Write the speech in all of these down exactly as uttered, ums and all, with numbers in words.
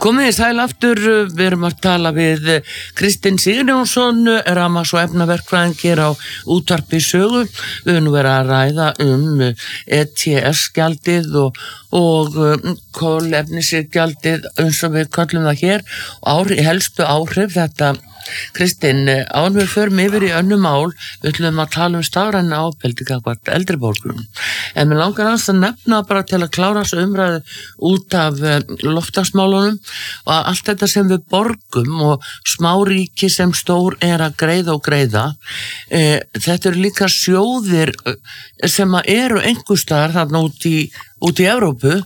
Komið þið sæl aftur, við erum að tala við Kristinn Sigurjónsson, rafmagns- og efnaverkfræðingur á útvarpi Sögu. Við höfum verið að ræða um E T S-gjaldið og, og kolefnisgjaldið, eins og við köllum það hér, og ári, helstu áhrif þetta. Kristinn, án við förum yfir í önnur mál, við ætlum að tala um stafræna ofbeldi gagnvart eldri borgurum. En mér langar aðeins að nefna bara til að klára þessu umræðu út af loftslagsmálunum og allt þetta sem við borgum og smáríki sem stór er að greiða og greiða. E, þetta eru líka sjóðir sem eru einhvers staðar þarna út í, út í Evrópu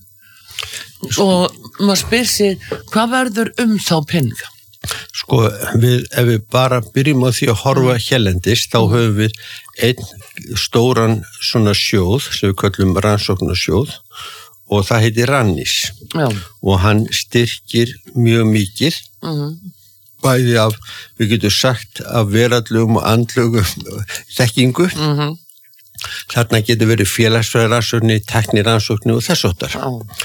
og maður spyr sig, hvað verður um þá peninga? Sko, við, ef við bara byrjum á því að horfa hérlendis, þá höfum við einn stóran svona sjóð, sem við kallum rannsóknarsjóð, og það heitir Rannís. Já. Og hann styrkir mjög mikið, uh-huh. bæði af, við getum sagt, af veraldlegum og andlegum þekkingu. Uh-huh. Þarna getur verið félagsfræðirannsóknir, tæknirannsóknir og þess háttar. Já.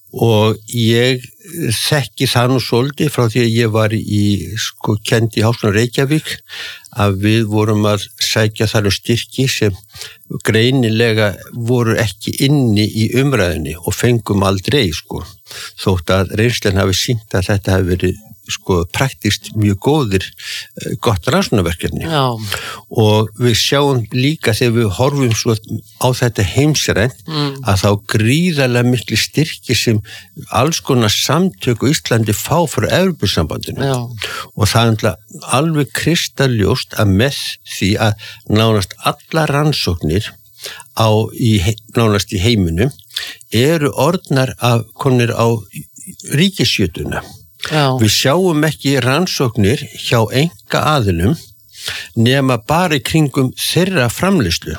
Og ég þekki það nú svolítið frá því að ég var í, sko, kennd í Háskólanum Reykjavík, að við vorum að sækja þar um styrki sem greinilega voru ekki inni í umræðinni og fengum aldrei, sko, þótt að reynslan hafi sýnt að þetta hafi verið, sko, praktist mjög góðir, gott rannsóknarverkefni. Já. Og við sjáum líka þegar við horfum svo á þetta heimsrænt, mm. að þá gríðarlega miklu styrki sem alls konar samtök á Íslandi fá frá Evrópusambandinu. Já. Og það er alveg kristaljóst að með því að nánast alla rannsóknir á, í, nánast í heiminum eru orðnar af konir á ríkisjötuna. Já. Við sjáum ekki rannsóknir hjá enga aðilum nema bara í kringum þeirra framleiðslu.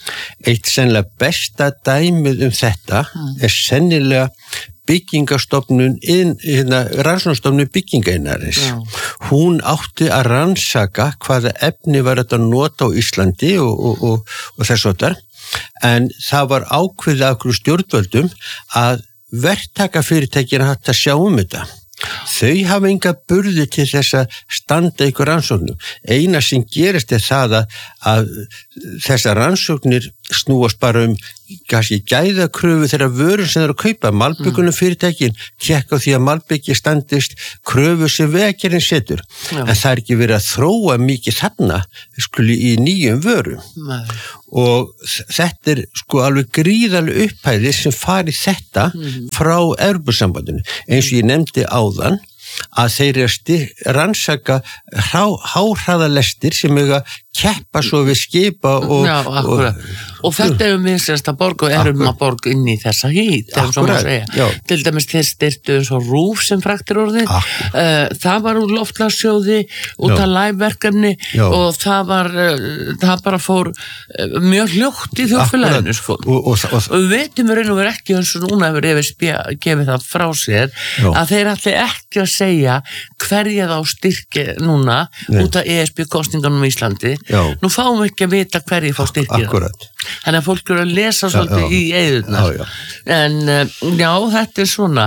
Eitt sennilega besta dæmið um þetta mm. er sennilega byggingastofnun, hérna, rannsóknarstofnun byggingainarins. Já. Hún átti að rannsaka hvaða efni var þetta að nota á Íslandi og, og, og, og þess háttar, en það var ákveðið af hverju stjórnvöldum að verktakafyrirtækin hatt að sjá um þetta. Þau hafa enga burði til þess að standa ykkur rannsóknum. Eina sem gerist er það að, að þessar rannsóknir snúast bara um kannski gæðakröfu þeirra vörur sem þeir eru að kaupa. Malbyggunum fyrirtækin tjekka á því að malbyggi standist kröfu sem vegagerðin setur. Já. En það er ekki verið að þróa mikið þarna skuli í nýjum vörum. Nei. Og þetta er sko alveg gríðarlega upphæðir sem fari þetta mm. frá Evrópusambandinu. Eins og ég nefndi áðan að þeir eru rannsaka há, háhraðalestir sem eiga keppa svo við skipa og... Já, akkurat. Og, og þetta er um við sérst að borg og erum að borg inn í þessa hít, eins og maður segja. Til dæmis þeir styrtu eins og RÚV sem fræktir orðið. Uh, það var úr loftslagssjóði út af live-verkefni og það var, uh, það bara fór uh, mjög hljótt í þjóðfélaginu, sko. Og, og, og, og við veitum við reynum verið ekki eins og núna hefur Efi Spía gefið það frá sér, já. Að þeir ætli ekki að segja hverja þá styrki núna Nei. Út af E S B-kosninganum í Íslandi. Já. Nú fáum við ekki að vita hverju fá styrkir. Akkurat. Þannig að fólk eru að lesa svolítið já, já. Í eyðurnar. Já, já. En já, þetta er svona.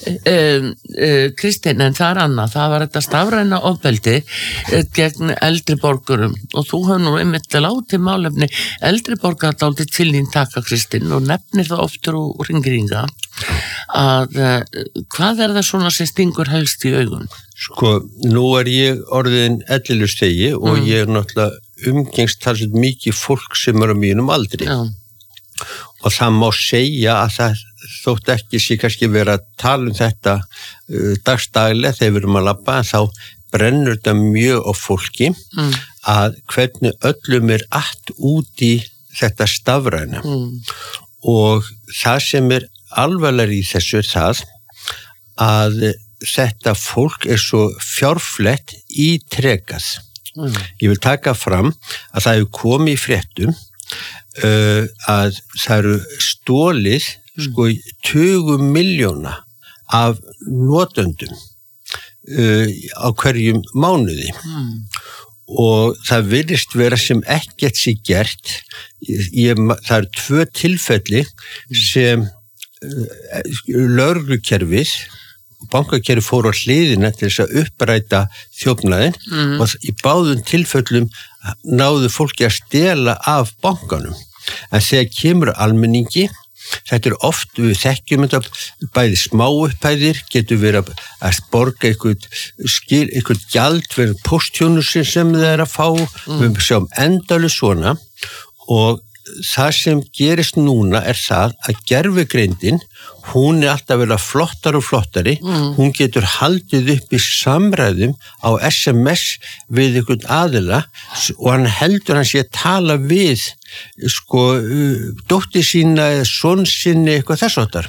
Uh, uh, Kristinn, en það er annað. Það var þetta stafræna ofbeldi uh, gegn eldri borgurum og þú hefur nú einmitt látið málefni eldri borgar dálítið til þín taka, Kristinn, og nefnir það oftur og ringringa að uh, hvað er það svona sem stingur helst í augun? Sko, nú er ég orðin ellilustegi og mm. ég er náttúrulega umgengst talsveit mikið fólk sem er á mínum aldri. Já. Og það má segja að það þótt ekki sé kannski vera að tala um þetta uh, dagstaglega þegar við erum að labba, en þá brennur þetta mjög á fólki mm. að hvernig öllum er allt út í þetta stafræna. Mm. Og það sem er alvarlegri í þessu er það að þetta fólk er svo fjárflett í trekað. Mm. Ég vil taka fram að það hefur komið í fréttum uh, að það eru stólið mm. sko tugum milljóna af notendum uh, á hverjum mánuði. Mm. Og það virðist vera sem ekkert sé gert. Ég, það eru tvö tilfelli sem uh, lögreglukerfið bankakerfi fór á hliðina til þess að uppræta þjófnaðinn mm. og í báðum tilfellum náðu fólki að stela af bankanum. En þegar kemur almenningi, þetta er oft, við þekkjum þetta bæði smáupphæðir, getur verið að borga eitthvað skil, eitthvað gjald fyrir póstþjónustu sem þeir eru að fá, mm. við sjáum endalaust svona og það sem gerist núna er það að gervigreindin, hún er alltaf verið flottar og flottari, mm. hún getur haldið upp í samræðum á S M S við einhvern aðila og hann heldur hann sé að tala við sko dóttir sína eða son sinni eitthvað þess áttar.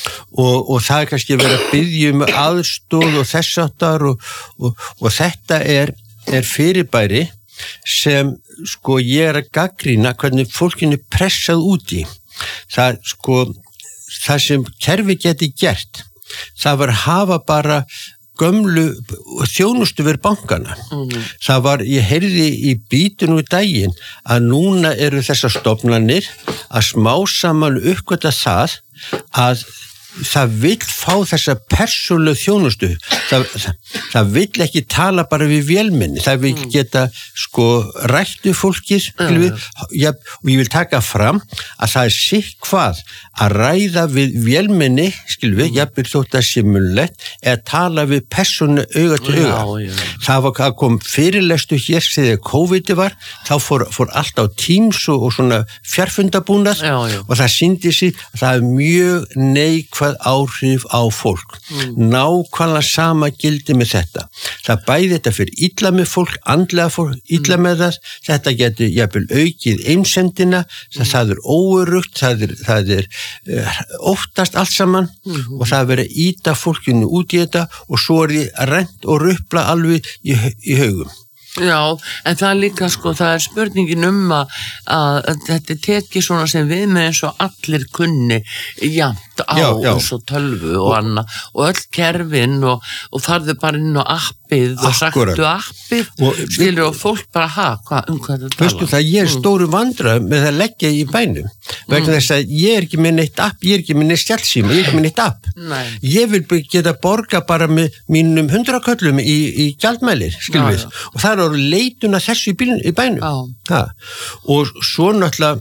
Og, og það er kannski verið að biðja um aðstoð og þess áttar og, og, og þetta er, er fyrirbæri sem sko ég er að gagnrýna hvernig fólkinu pressað út í. Það sko, það sem kerfi geti gert, það var að hafa bara gömlu þjónustu fyrir bankana. Mm. Það var, ég heyrði í bítinu í daginn að núna eru þessar stofnanir að smá saman uppgöta það að það vill fá þessa persónulegu þjónustu. Það, það, það vill ekki tala bara við vélmenni. Það vill geta sko rættu fólkið mm. við, ja, og ég vil taka fram að það er sitt hvað að ræða við vélmenni, skilur við, mm. jafnvel þótt að sé munlegt, eða tala við persónu auga til auga. Já, já. Það var að kom fyrirlestu hér þegar COVID var, þá fór, fór allt á Teams og, og svona fjarfundabúnað já, já. Og það sýndi sig að það er mjög neikvæð áhrif á fólk. Mm. Nákvæmlega sama gildi með þetta. Það bæði þetta fyrir illa með fólk, andlega fólk, illa mm. með það, þetta getur jafnvel aukið einsemdina, mm. það er óöruggt, það er, það er uh, óttast allt saman mm. og það er verið að ýta fólkinu út í þetta og svo er því rent og rupla alveg í, í haugum. Já, en það er líka sko, það er spurningin um að, að þetta tekið svona sem við með eins og allir kunni jafnt á já, já. eins og tölvu og, og annað og öll kerfin og, og farðu bara inn á appið og Akkurat. Sagtu appið og skilur og fólk bara ha, hva, um hvað þetta tala. Veistu það, ég er stóru vandræð með að leggja í bænum vegna mm. þess að ég er ekki með neitt app, ég er ekki með neitt sjálfsíma, ég er ekki með neitt app. Nei. Ég vil geta borga bara með mínum hundraköllum í, í gjaldmælir, skilur við, og það er leituna þessu í, bílun, í bænum ha. Og svo náttúrulega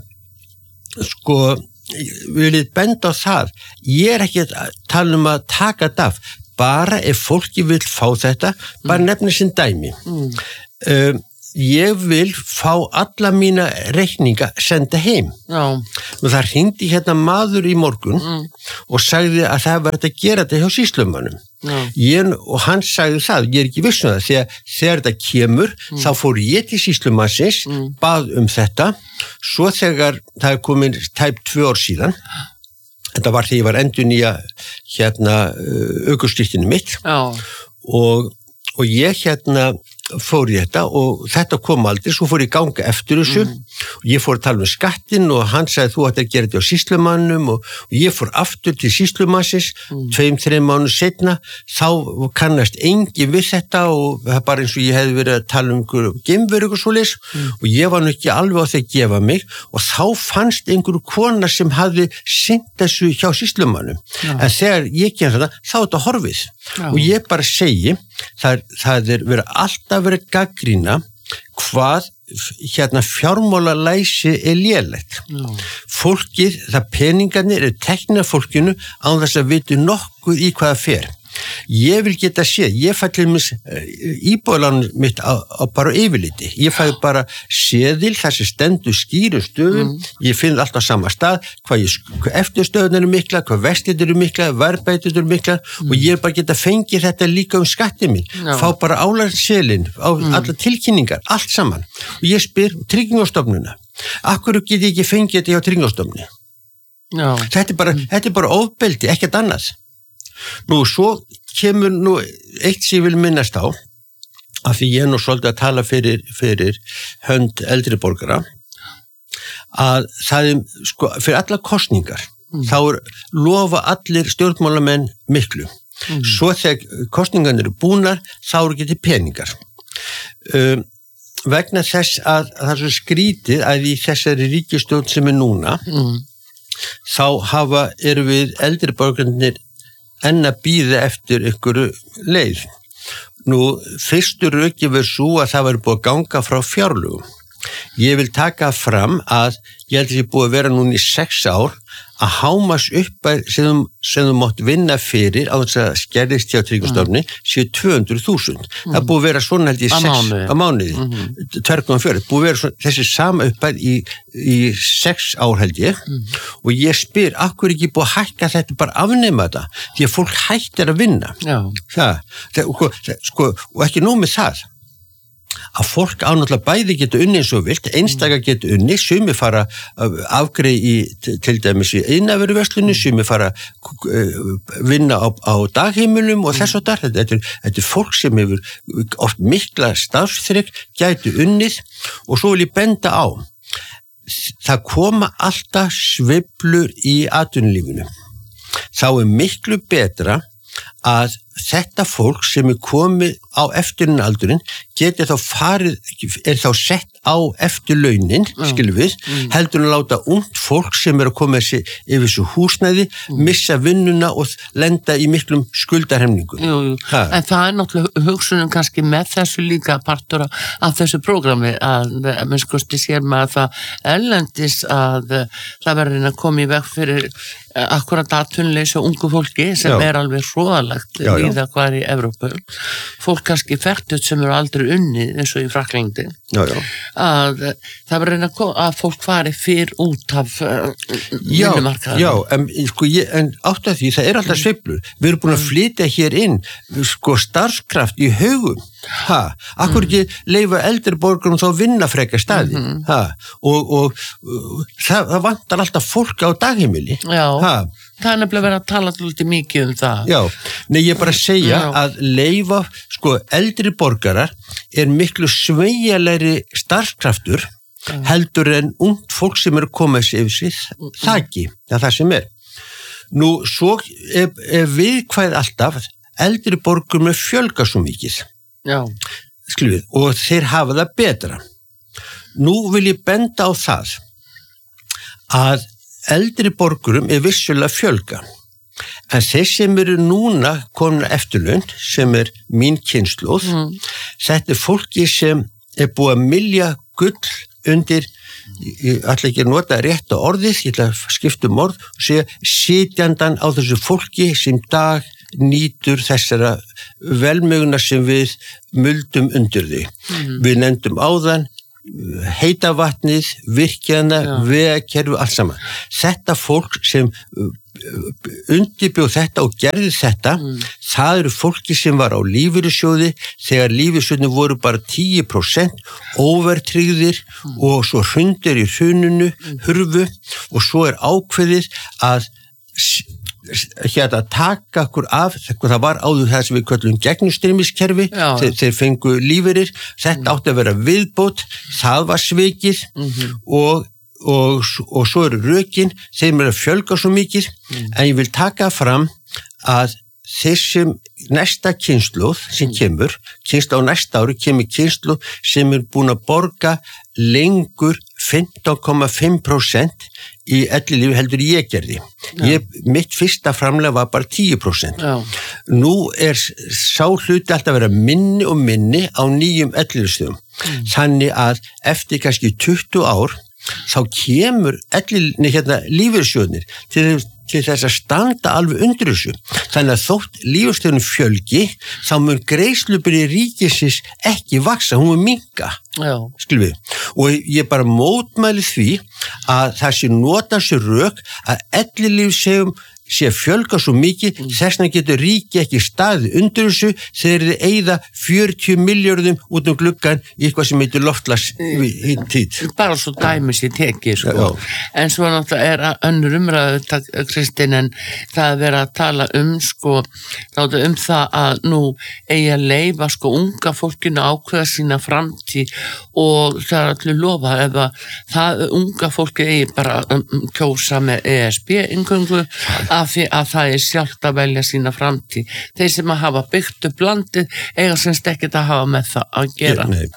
sko viljið benda á það ég er ekki að tala um að taka þetta af bara ef fólki vil fá þetta bara mm. nefna sinn dæmi mm. um, ég vil fá alla mína reikninga senda heim Já. Og það hringdi hérna maður í morgun mm. og sagði að það var að gera þetta hjá sýslumannum ég, og hann sagði það, ég er ekki viss um það þegar, þegar þetta kemur mm. þá fór ég til sýslumannsins mm. bað um þetta svo þegar það er komin tæp tvö ár síðan þetta var þegar ég var endurnýja hérna ökustýttinu mitt og, og ég hérna fór í þetta og þetta kom aldrei svo fór ég ganga eftir þessu mm. og ég fór að tala um skattinn og hann sagði þú ætti að gera þetta á sýslumannum og, og ég fór aftur til sýslumannsins mm. tveim, þreim mánuð setna þá kannast engi við þetta og það er bara eins og ég hefði verið að tala um einhverju geimveru og svoleiðis mm. og ég var nú ekki alveg á því að gefa mig og þá fannst einhverju kona sem hafði sinnt þessu hjá sýslumannum ja. En þegar ég kemur þetta þá er þetta horfið ja. Og ég bara segi það, það er verið alltaf verið gagnrýna hvað hérna fjármálalæsi er lélegt. Já. Fólkið, það peningarnir er teknir af fólkinu án þess að vita nokkuð í hvaða fer. Ég vil geta séð, ég fætti íbúðalánum mitt á, á bara yfirliti. Ég fæði bara seðil þar sem stendur skýru stöðum, mm. ég finn alltaf sama stað, hvað, hvað eftirstöðun eru mikla, hvað vestir eru mikla, verðbætur eru mikla mm. og ég bara geta fengið þetta líka um skattið minn, Já. Fá bara álagsselin, á mm. alla tilkynningar, allt saman. Og ég spyr Tryggingastofnunina, akkur get ég ekki fengið þetta hjá Tryggingastofnunni? Þetta er bara, mm. þetta er bara ofbeldi, ekkert annað. Nú, svo kemur nú eitt sem ég vil minnast á, af því ég er nú svolítið að tala fyrir, fyrir hönd eldri borgara, að það er, sko, fyrir alla kosningar, mm. þá er lofa allir stjórnmálamenn miklu. Mm. Svo þegar kosningarnir eru búnar, þá eru getið peningar. Um, vegna þess að, að það er svo skrítið að í þessari ríkisstjórn sem er núna, mm. þá hafa, eru við eldri borgarnir en að bíða eftir einhverju leið. Nú, fyrstu röki verður svo að það verður búið að ganga frá fjárlögum. Ég vil taka fram að ég held að ég búið að vera núna í sex ár að hámas upp sem, sem þú mátt vinna fyrir á þess að skerðist hjá Tryggingastofnun mm. séu tvö hundruð þúsund. Mm. Það búið að vera svona held ég sex á mánuði, mm. tvö komma fjögur. Búið að vera svona, þessi sama uppæð í, í sex ár held ég mm. og ég spyr, akkur ekki búið að hækka þetta bara afnema þetta, því að fólk hættir að vinna. Já. Það, það, það, sko, og ekki nóg með það. Að fólk ánáttúrulega bæði getur unni eins og vilt, einstaka getur unni, sumi fara afgreið í, til dæmis í iðnaðarverslunni, sumi fara vinna á, á dagheimilum og þess og þar. Þetta er, þetta er fólk sem hefur oft mikla starfsþrek, gætu unnið og svo vil ég benda á. Það koma alltaf sveiflur í atvinnulífinu. Þá er miklu betra að þetta fólk sem er komið á eftirlaunaldurinn geti þá farið, er þá sett á eftirlaunin, mm. skilum við, mm. heldur að láta ungt fólk sem er að koma þessi yfir þessu húsnæði, mm. missa vinnuna og lenda í miklum skuldarhemningu. Jú, jú. En það er náttúrulega hugsunum kannski með þessu líka partur af þessu prógrami að minnst kosti sér maður það erlendis að það verður að koma í veg fyrir akkurat atvinnuleysi og ungu fólki sem já. Er alveg hróðalegt víða hvar í Evrópu. Fólk kannski fertugt sem eru aldrei unnið eins og í Frakklandi. Já, já. Að það verður að, að fólk fari fyrr út af uh, vinnumarkaðum. Já, en, sko, ég, en átt af því það er alltaf sveiflur. Við erum búin að flytja hér inn sko starfskraft í haugum. Ha, akkur ekki leyfa eldri borgurum þá vinna frekar staði. Mm-hmm. Ha, og, og, og það, það vantar alltaf fólk á dagheimili. Já. Ha. Það er nefnilega verið að tala alltaf mikið um það. Já, nei ég bara segja Já. Að leyfa, sko, eldri borgarar er miklu sveigjanlegri starfskraftur Já. Heldur en ungt fólk sem eru komið sér yfir sig, það ekki, það er það sem er. Nú, svo er, er viðkvæð alltaf, eldri borgurum er fjölga svo mikið. Já. Skilvið, og þeir hafa það betra. Nú vil ég benda á það að eldri borgurum er vissulega fjölga. En þeir sem eru núna komin eftirlaun, sem er mín kynslóð, mm. þetta er fólki sem er búið að mylja gull undir, ég ætla ekki að nota rétta orðið, ég ætla að skipta um orð og segja sitjandan á þessu fólki sem dag nýtur þessara velmöguna sem við muldum undir því. Mm. Við nefndum áðan heita vatnið, virkjana, vegakerfi, allt saman. Þetta fólk sem undirbjóð þetta og gerði þetta, mm. það eru fólki sem var á lífeyrissjóði þegar lífeyrissjóðinu voru bara tíu prósent óvertryggðir mm. og svo hrundir í hruninu, mm. hurfu og svo er ákveðið að hérna taka okkur af, það var áður það sem við köllum gegnumstreymiskerfi, þeir, þeir fengu lífeyrir, þetta átti að vera viðbót, það var svikið mm-hmm. og, og, og svo eru rökin, þeim er að fjölga svo mikið, mm. en ég vil taka fram að þessum næsta kynslóð sem kemur, kynslóð á næsta ári kemur kynslóð sem er búin að borga lengur fimmtán komma fimm prósent í ellilífi heldur ég gerði. Ég, mitt fyrsta framlega var bara tíu prósent. Já. Nú er sá hluti alltaf að vera minni og minni á nýjum ellilífstöðum. Mm. Þannig að eftir kannski tuttugu ár þá kemur ellilífi hérna lífeyrissjóðnir til til þess að standa alveg undir þessu. Þannig að þótt lífeyrissjóðunum fjölgi, þá mun greiðslubyrði ríkisins ekki vaksa, hún mun minnka. Já. Skilum við. Og ég bara mótmæli því að það sé nota sér rök að ellilífssegjum sé fjölga svo mikið, mm. þessna getur ríki ekki staðið undir þessu þegar þið eyða fjörutíu milljörðum út um gluggan í eitthvað sem heitir loftslagstíð. Bara svo dæmis í tekið, sko. Já. En svo náttúrulega er önnur umræðu, Kristín, en það er verið að tala um, sko, um það að nú eigi að leyfa, sko, unga fólkinu ákveða sína framtíð og það er allir lofa ef að það unga fólki eigi bara um, kjósa með E S B-inngöngu af því að það er sjálft að velja sína framtíð. Þeir sem að hafa byggt upp landið eiga semst ekkert að hafa með það að gera. Nei.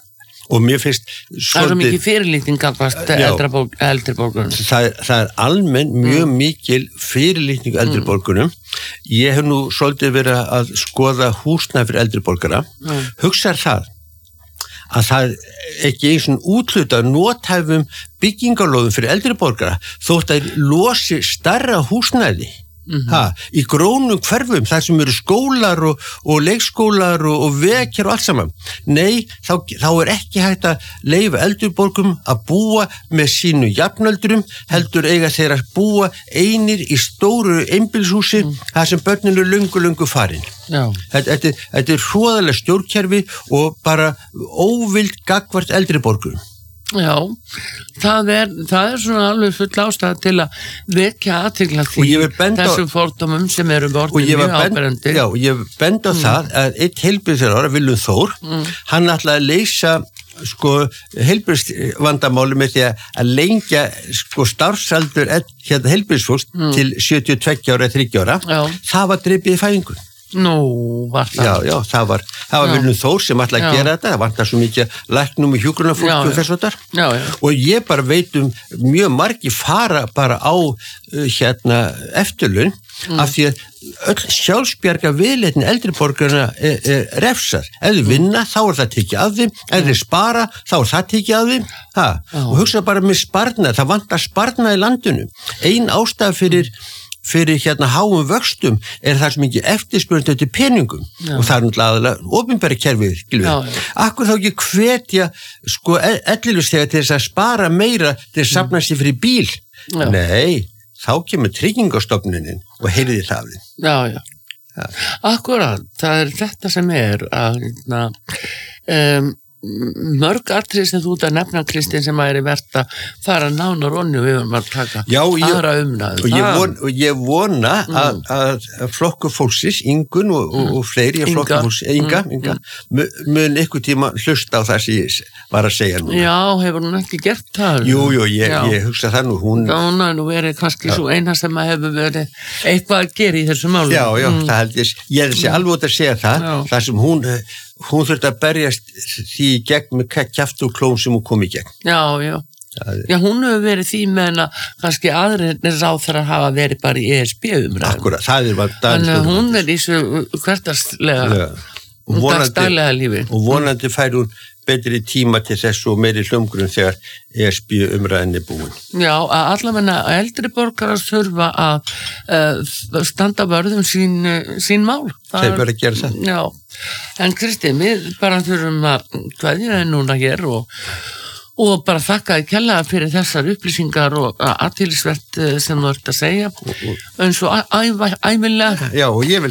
og mér finnst það er svo mikið fyrirlítning gagnvart eldri borgurum. Það, það er almenn mjög mm. mikil fyrirlítning eldri mm. borgurum. Ég hef nú svolítið verið að skoða húsnæði fyrir eldri borgara. Mm. Hugsar það að það ekki eins og útluta nothæfum byggingarlóðum fyrir eldri borgara þótt að losi starra húsnæði. Mm-hmm. Ha, í grónum hverfum þar sem eru skólar og, og leikskólar og, og vekjar og allt saman. Nei, þá, þá er ekki hægt að leyfa eldurborgum að búa með sínu jafnöldurum, heldur eiga þeir að búa einir í stóru einbýlishúsi mm. þar sem börnin eru löngu, löngu farin. Þetta, þetta, þetta er hróðalega stjórnkerfi og bara óvild gagnvart eldriborgum. Já, það er, það er svona alveg full ástæða til að vekja athygli því þessum fordómum sem eru vortin mjög áberandi. Já, ég bend á mm. það að eitt heilbrigðisráðherra, Willum Þór, mm. hann ætlaði að leysa sko heilbrigðisvandamáli með því að lengja sko starfsaldur hérna heilbrigðisfólks mm. til sjötíu og tveggja ára eða þriggja ára. Já. Það var drepið í fæðingu. Nú, var það? Já, já, það var, það var Willum Þór sem ætlaði að gera þetta, það vantar svo mikið læknum og hjúkrunarfólki og þess og þar. Og ég bara veit um mjög margi fara bara á uh, hérna eftirlaun mm. af því að öll sjálfsbjarga viðleitni eldri borgarna er, er refsar. Ef þið vinna, þá er það tekið af þeim, ef þið spara, þá er það tekið af þeim. Ha, og hugsa bara með sparnað, það vantar sparnað í landinu. Ein ástæða fyrir fyrir hérna háum vöxtum er það sem ekki eftirspurning eftir peningum já. Og það er náttúrulega aðalega opinbera kerfið, skilur. Akkur þá ekki hvetja sko ellilífeyrisþega til þess að spara meira til að safna sér fyrir bíl. Já. Nei, þá kemur tryggingastofnunin og heyrði það við. Já, já. já. Akkurat, það er þetta sem er að um, mörg atrið sem þú ert að nefna, Kristinn, sem að er verðt að fara nánar onni og við erum að taka Já, ég, aðra umræðu. Og ég, von, og ég vona mm. að, að, að flokkur fólksins, Ingun og, og, og fleiri að flokkur fólksins, Inga, mm. Inga mm. mun einhver tíma hlusta á það sem ég var að segja núna. Já, hefur hún ekki gert það? Jú, jú, ég, ég hugsa það nú. Hún hún er nú verið kannski já. Svo eina sem að hefur verið eitthvað að gera í þessu máli. Já, já, mm. það held ég, ég er þessi alveg að segja það, já. Það sem hún hún þurfti að berjast því í gegn með kjaftu og klóm sem hún kom í gegn. Já, já. Já, hún hefur verið því meðan að kannski aðrir ráðherrar hafa verið bara í E S B-umræðum. Akkurat, það er bara Þannig að hún er í svo hversdagslega dagsdaglega lífi. Og vonandi fær hún betri tíma til þessu og meiri hljómgrunn þegar E S B-umræðin er búin. Já, að allavega eldri borgarar þurfa að uh, standa vörðum sín, sín mál. Þeir verða að gera það. Já, en Kristinn, við bara þurfum að kveðja þér núna hér og, og bara þakka þér kærlega fyrir þessar upplýsingar og athyglisvert sem þú ert að segja, eins og æ, æ, æ, æmilega. Já, og ég vil